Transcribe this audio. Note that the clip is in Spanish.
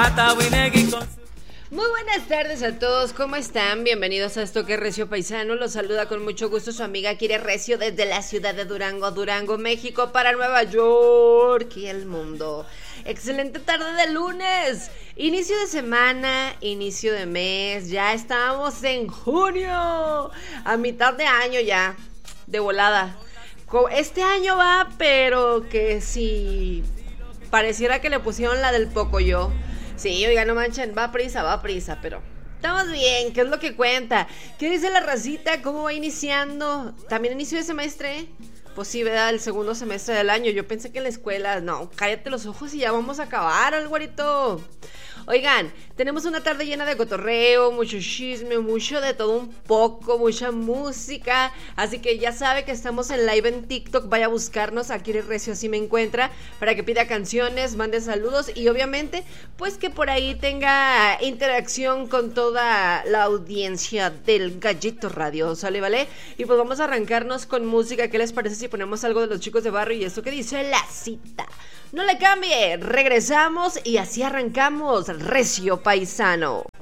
Muy buenas tardes a todos, ¿cómo están? Bienvenidos a esto que es Recio Paisano. Los saluda con mucho gusto su amiga Kire Recio desde la ciudad de Durango, México, para Nueva York y el mundo. Excelente tarde de lunes, inicio de semana, inicio de mes, ya estamos en junio, a mitad de año ya, de volada. Este año va, pero que si pareciera que le pusieron la del Pocoyo. Sí, oiga, no manchen, va prisa, pero estamos bien, ¿qué es lo que cuenta? ¿Qué dice la racita? ¿Cómo va iniciando? ¿También inicio de semestre? Pues sí, ¿verdad? El segundo semestre del año. Yo pensé que en la escuela, no, cállate los ojos y ya vamos a acabar, Alvarito. Oigan, tenemos una tarde llena de cotorreo, mucho chisme, mucho de todo un poco, mucha música. Así que ya sabe que estamos en live en TikTok. Vaya a buscarnos, aquí en Recio así me encuentra, para que pida canciones, mande saludos y obviamente, pues que por ahí tenga interacción con toda la audiencia del Gallito Radio, ¿sale, vale? Y pues vamos a arrancarnos con música. ¿Qué les parece si ponemos algo de los Chicos de Barrio y esto que dice la cita? No le cambie, regresamos y así arrancamos Recio Paisano.